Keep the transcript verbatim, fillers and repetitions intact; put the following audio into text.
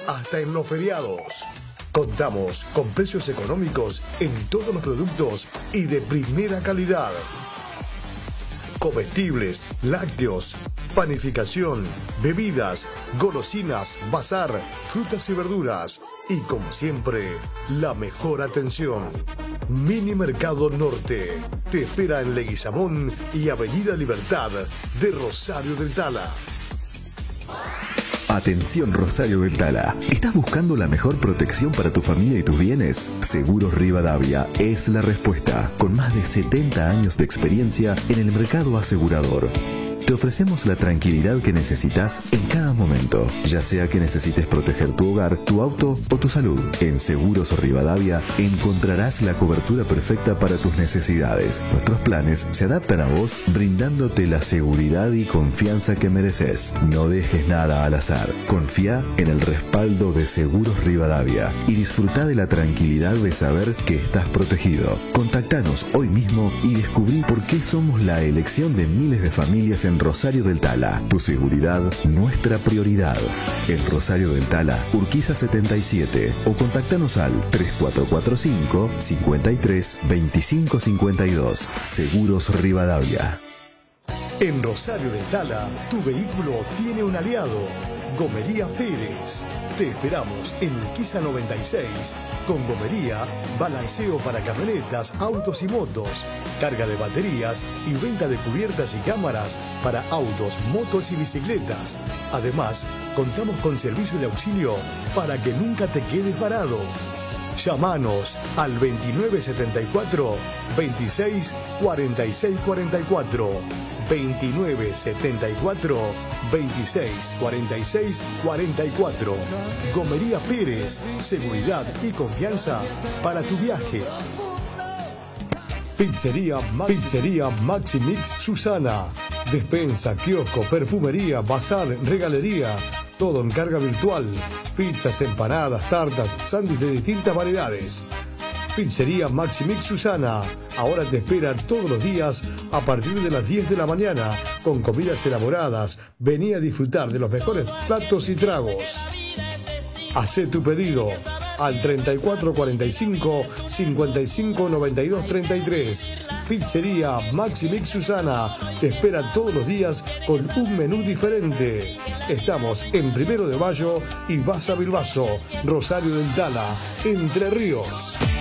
hasta en los feriados. Contamos con precios económicos en todos los productos y de primera calidad. Comestibles, lácteos, panificación, bebidas, golosinas, bazar, frutas y verduras. Y como siempre, la mejor atención. Mini Mercado Norte te espera en Leguizamón y Avenida Libertad de Rosario del Tala. Atención Rosario del Tala, ¿estás buscando la mejor protección para tu familia y tus bienes? Seguros Rivadavia es la respuesta, con más de setenta años de experiencia en el mercado asegurador. Te ofrecemos la tranquilidad que necesitas en cada momento, ya sea que necesites proteger tu hogar, tu auto o tu salud. En Seguros Rivadavia encontrarás la cobertura perfecta para tus necesidades. Nuestros planes se adaptan a vos, brindándote la seguridad y confianza que mereces. No dejes nada al azar. Confía en el respaldo de Seguros Rivadavia y disfruta de la tranquilidad de saber que estás protegido. Contactanos hoy mismo y descubrí por qué somos la elección de miles de familias en Rosario del Tala. Tu seguridad, nuestra prioridad. En Rosario del Tala, Urquiza setenta y siete o contactanos al tres cuatro cuatro cinco, cinco tres, dos cinco cinco dos. Seguros Rivadavia. En Rosario del Tala, tu vehículo tiene un aliado. Gomería Pérez. Te esperamos en Urquiza noventa y seis con gomería, balanceo para camionetas, autos y motos, carga de baterías y venta de cubiertas y cámaras para autos, motos y bicicletas. Además, contamos con servicio de auxilio para que nunca te quedes varado. Llámanos al veintinueve setenta y cuatro, veintiséis cuarenta y seis cuarenta y cuatro. veintinueve setenta y cuatro, veintiséis cuarenta y seis cuarenta y cuatro. Gomería Pérez, seguridad y confianza para tu viaje. Pizzería, Pizzería Maxi Mix Susana. Despensa, kiosco, perfumería, bazar, regalería. Todo en carga virtual. Pizzas, empanadas, tartas, sándwiches de distintas variedades. Pizzería Maxi Mix Susana. Ahora te espera todos los días a partir de las diez de la mañana con comidas elaboradas. Vení a disfrutar de los mejores platos y tragos. Hacé tu pedido al treinta y cuatro cuarenta y cinco, cincuenta y cinco noventa y dos treinta y tres. Pizzería Maxi Mix Susana te espera todos los días con un menú diferente. Estamos en Primero de Mayo y Baza Bilbaso, Rosario del Tala, Entre Ríos.